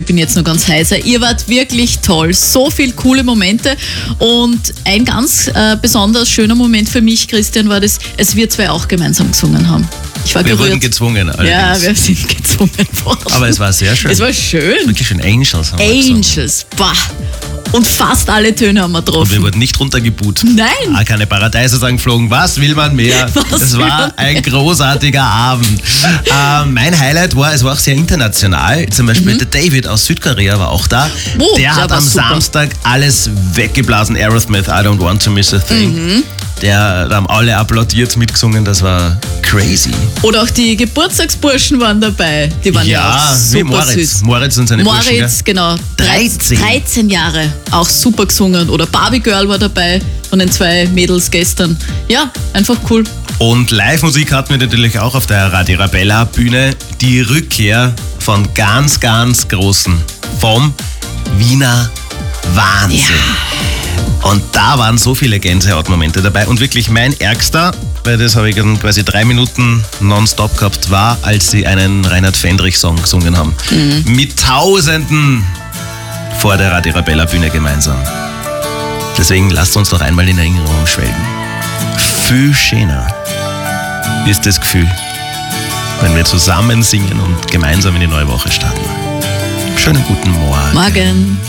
bin jetzt noch ganz heiser. Ihr wart wirklich toll. So viele coole Momente. Und ein ganz besonders schöner Moment für mich, Christian, war das, als wir zwei auch gemeinsam gesungen haben. Ich war gerührt. Wir wurden gezwungen. Allerdings. Ja, wir sind gezwungen worden. Aber es war sehr schön. Es war schön. Wirklich schön. Angels haben wir Angels, bah. Und fast alle Töne haben wir getroffen. Und wir wurden nicht runtergebuht. Nein. Keine Paradeiser sagen geflogen. Was will man mehr? Es war ein großartiger Abend. Mein Highlight war, es war auch sehr international. Zum Beispiel der David aus Südkorea war auch da. Der hat am Samstag alles weggeblasen. Aerosmith, I don't want to miss a thing. Da haben alle applaudiert, mitgesungen, das war crazy. Oder auch die Geburtstagsburschen waren dabei. Die waren ja auch super wie Moritz. süß. Moritz und seine Burschen, Moritz, genau. 13 Jahre, auch super gesungen. Oder Barbie Girl war dabei von den zwei Mädels gestern. Ja, einfach cool. Und Live-Musik hatten wir natürlich auch auf der Radio Arabella Bühne. Die Rückkehr von ganz, ganz Großen. Vom Wiener Wahnsinn. Ja. Und da waren so viele Gänsehautmomente dabei. Und wirklich mein ärgster, weil das habe ich dann quasi 3 Minuten nonstop gehabt, war, als sie einen Reinhard Fendrich-Song gesungen haben. Mit Tausenden vor der Radio Arabella Bühne gemeinsam. Deswegen lasst uns doch einmal in Erinnerung schwelgen. Viel schöner ist das Gefühl, wenn wir zusammen singen und gemeinsam in die neue Woche starten. Schönen guten Morgen. Morgen.